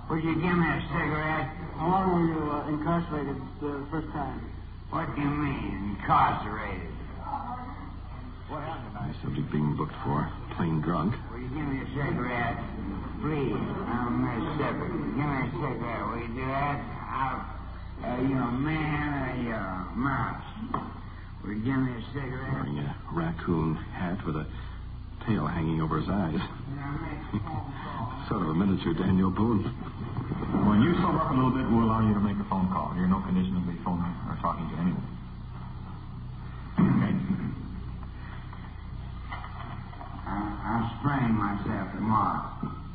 Would you give me a cigarette? How long were you incarcerated the first time? What do you mean, incarcerated? What happened tonight? Subject being booked for plain drunk. Will you give me a cigarette? Please, I'm Mississippi. Give me a cigarette. Will you do that? Are you a man or are you a mouse? Will you give me a cigarette? Wearing a raccoon hat with a tail hanging over his eyes. Sort of a miniature Daniel Boone. When you sober up a little bit, we'll allow you to make a phone call. You're in no condition to be phoning or talking to anyone. Okay. I'll sprain myself tomorrow.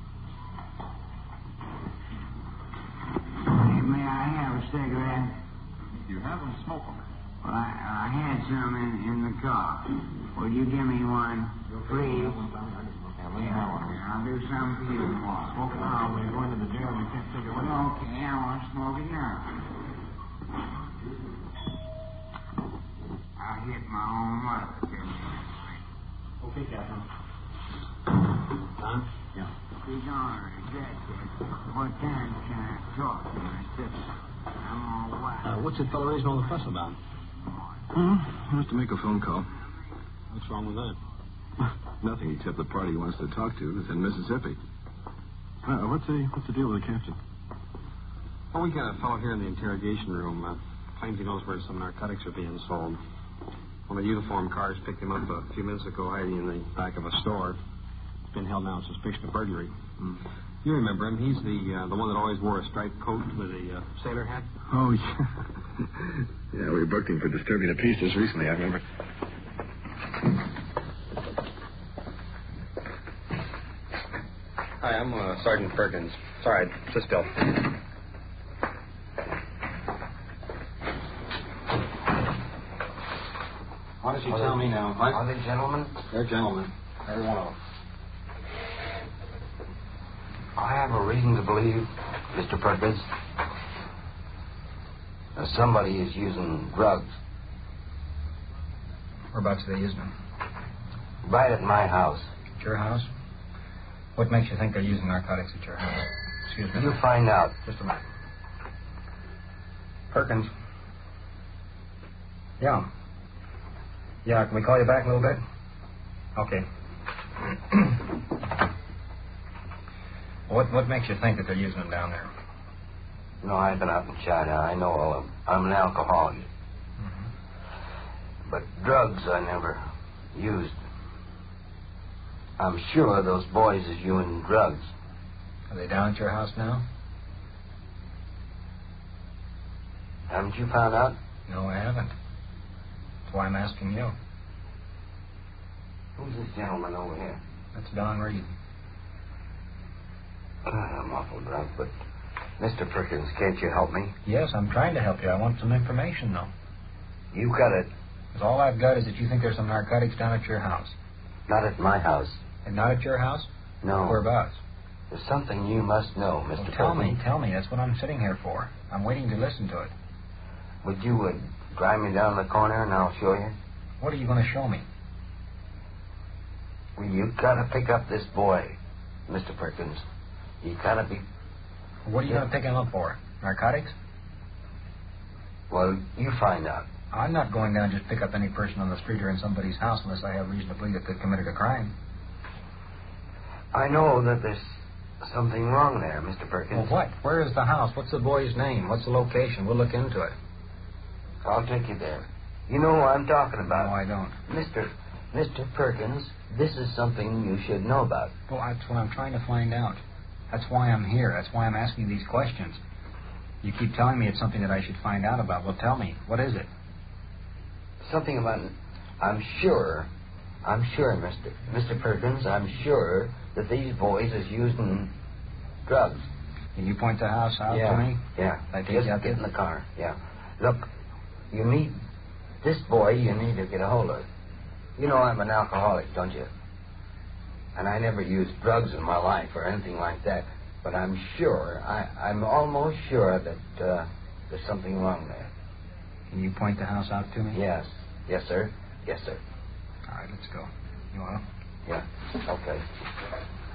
May I have a cigarette? You have them, smoke them. Well, I had some in the car. Will you give me one, please? I'll do something for you tomorrow. Smoke it now. When you go into the jail, you can't take it with you. Okay, I want to smoke it now. I'll hit my own mother. Okay, Captain. Huh? Yeah. He's honoring that. What time can I talk to my sister? I'm all wild. What's the fellow raising all the fuss about? He wants to make a phone call. What's wrong with that? Nothing except the party he wants to talk to is in Mississippi. What's the deal with the captain? Well, we got a fellow here in the interrogation room. Claims he knows where some narcotics are being sold. One of the uniformed cars picked him up a few minutes ago hiding in the back of a store. He's been held now on suspicion of burglary. You remember him. He's the one that always wore a striped coat with a sailor hat. Oh, yeah. Yeah, we booked him for disturbing the peace just recently, I remember. Hi, I'm Sergeant Perkins. Sorry, sit still. Why don't you tell me now? What? Are they gentlemen? They're gentlemen. Every one of them. I have a reason to believe, Mr. Perkins, that somebody is using drugs. Whereabouts are they using them? Right at my house. At your house? What makes you think they're using narcotics at your house? Excuse me. You find out. Just a minute. Perkins. Yeah. Yeah, can we call you back in a little bit? Okay. What makes you think that they're using them down there? No, I've been out in China. I know all of them. I'm an alcoholic. But drugs I never used. I'm sure those boys is using drugs. Are they down at your house now? Haven't you found out? No, I haven't. That's why I'm asking you. Who's this gentleman over here? That's Don Reed. God, I'm awful drunk, but... Mr. Perkins, can't you help me? Yes, I'm trying to help you. I want some information, though. You got it. 'Cause all I've got is that you think there's some narcotics down at your house. Not at my house. And not at your house? No. Whereabouts? There's something you must know, Mr. Well, Perkins. tell me. That's what I'm sitting here for. I'm waiting to listen to it. Would you drive me down the corner and I'll show you? What are you going to show me? Well, you gotta pick up this boy, Mr. Perkins. You gotta be... What are you going to pick him up for? Narcotics? Well, you find out. I'm not going down to just pick up any person on the street or in somebody's house unless I have reason to believe that they've committed a crime. I know that there's something wrong there, Mr. Perkins. Well, what? Where is the house? What's the boy's name? What's the location? We'll look into it. I'll take you there. You know who I'm talking about. No, I don't. Mr. Perkins, this is something you should know about. Well, that's what I'm trying to find out. That's why I'm here. That's why I'm asking these questions. You keep telling me it's something that I should find out about. Well, tell me. What is it? Something about... I'm sure, Mr. Perkins, I'm sure that these boys is using drugs. Can you point the house out to me? Yeah. I take Just you out get there? in the car. Yeah. Look, you need... This boy you need to get a hold of. You know I'm an alcoholic, don't you? And I never used drugs in my life or anything like that. But I'm sure, I'm almost sure that there's something wrong there. Can you point the house out to me? Yes. Yes, sir. Yes, sir. All right, let's go. You want to? Yeah. Okay.